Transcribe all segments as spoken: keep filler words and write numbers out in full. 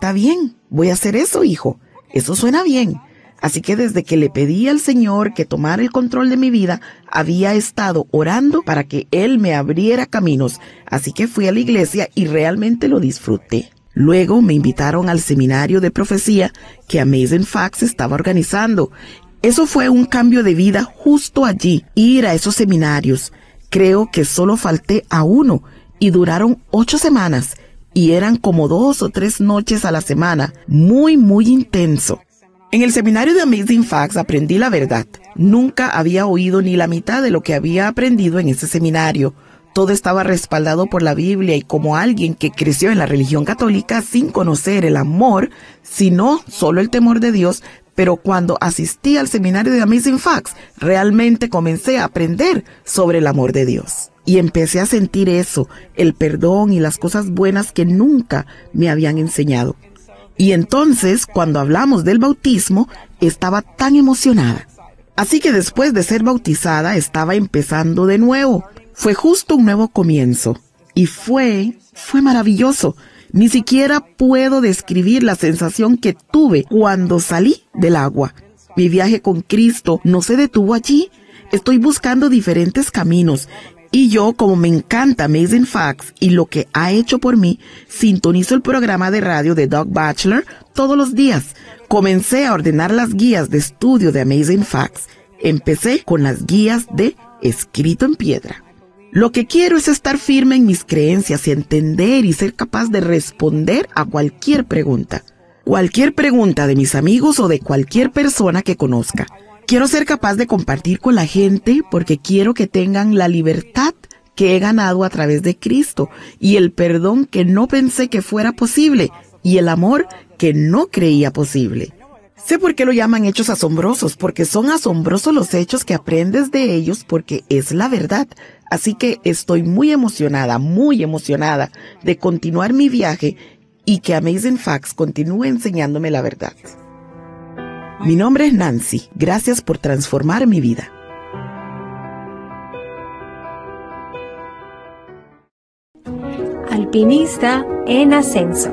está bien, voy a hacer eso, hijo. Eso suena bien. Así que desde que le pedí al Señor que tomara el control de mi vida, había estado orando para que Él me abriera caminos. Así que fui a la iglesia y realmente lo disfruté. Luego me invitaron al seminario de profecía que Amazing Facts estaba organizando. Eso fue un cambio de vida justo allí, ir a esos seminarios. Creo que solo falté a uno y duraron ocho semanas y eran como dos o tres noches a la semana. Muy, muy intenso. En el seminario de Amazing Facts aprendí la verdad. Nunca había oído ni la mitad de lo que había aprendido en ese seminario. Todo estaba respaldado por la Biblia y como alguien que creció en la religión católica sin conocer el amor, sino solo el temor de Dios, pero cuando asistí al seminario de Amazing Facts, realmente comencé a aprender sobre el amor de Dios. Y empecé a sentir eso, el perdón y las cosas buenas que nunca me habían enseñado. Y entonces, cuando hablamos del bautismo, estaba tan emocionada. Así que después de ser bautizada, estaba empezando de nuevo. Fue justo un nuevo comienzo. Y fue, fue maravilloso. Ni siquiera puedo describir la sensación que tuve cuando salí del agua. Mi viaje con Cristo no se detuvo allí. Estoy buscando diferentes caminos. Y yo, como me encanta Amazing Facts y lo que ha hecho por mí, sintonizo el programa de radio de Doug Batchelor todos los días. Comencé a ordenar las guías de estudio de Amazing Facts. Empecé con las guías de Escrito en Piedra. Lo que quiero es estar firme en mis creencias y entender y ser capaz de responder a cualquier pregunta. Cualquier pregunta de mis amigos o de cualquier persona que conozca. Quiero ser capaz de compartir con la gente porque quiero que tengan la libertad que he ganado a través de Cristo y el perdón que no pensé que fuera posible y el amor que no creía posible. Sé por qué lo llaman hechos asombrosos, porque son asombrosos los hechos que aprendes de ellos porque es la verdad. Así que estoy muy emocionada, muy emocionada de continuar mi viaje y que Amazing Facts continúe enseñándome la verdad. Mi nombre es Nancy. Gracias por transformar mi vida. Alpinista en ascenso.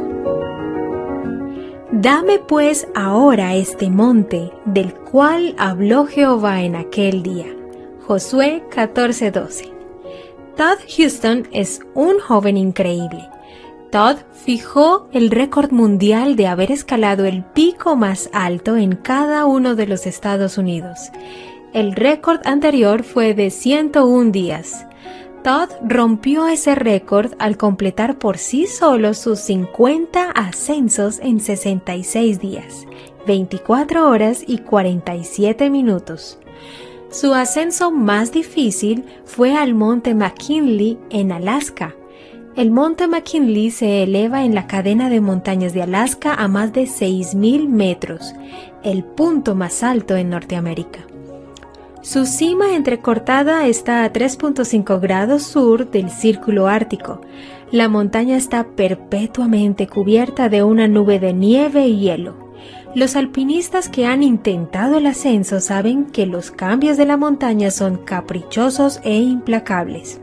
Dame pues ahora este monte del cual habló Jehová en aquel día. Josué catorce doce. Todd Houston es un joven increíble. Todd fijó el récord mundial de haber escalado el pico más alto en cada uno de los Estados Unidos. El récord anterior fue de ciento un días. Todd rompió ese récord al completar por sí solo sus cincuenta ascensos en sesenta y seis días, veinticuatro horas y cuarenta y siete minutos. Su ascenso más difícil fue al Monte McKinley en Alaska. El Monte McKinley se eleva en la cadena de montañas de Alaska a más de seis mil metros, el punto más alto en Norteamérica. Su cima entrecortada está a tres punto cinco grados sur del Círculo Ártico. La montaña está perpetuamente cubierta de una nube de nieve y hielo. Los alpinistas que han intentado el ascenso saben que los cambios de la montaña son caprichosos e implacables.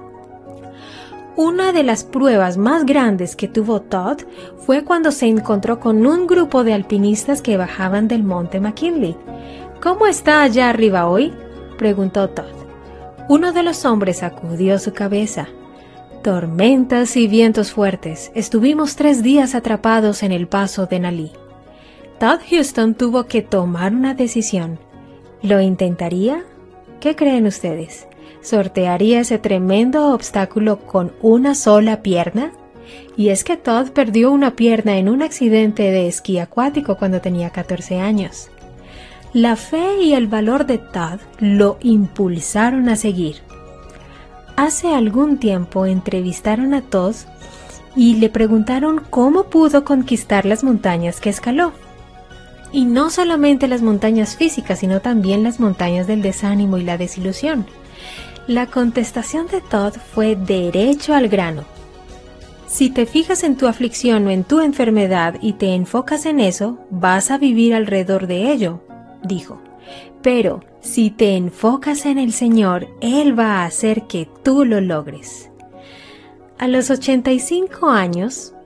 Una de las pruebas más grandes que tuvo Todd fue cuando se encontró con un grupo de alpinistas que bajaban del Monte McKinley. ¿Cómo está allá arriba hoy?, preguntó Todd. Uno de los hombres sacudió su cabeza. Tormentas y vientos fuertes. Estuvimos tres días atrapados en el paso de Nalí. Todd Houston tuvo que tomar una decisión. ¿Lo intentaría? ¿Qué creen ustedes? ¿Sortearía ese tremendo obstáculo con una sola pierna? Y es que Todd perdió una pierna en un accidente de esquí acuático cuando tenía catorce años. La fe y el valor de Todd lo impulsaron a seguir. Hace algún tiempo entrevistaron a Todd y le preguntaron cómo pudo conquistar las montañas que escaló. Y no solamente las montañas físicas, sino también las montañas del desánimo y la desilusión. La contestación de Todd fue derecho al grano. Si te fijas en tu aflicción o en tu enfermedad y te enfocas en eso, vas a vivir alrededor de ello, dijo. Pero si te enfocas en el Señor, Él va a hacer que tú lo logres. A los ochenta y cinco años,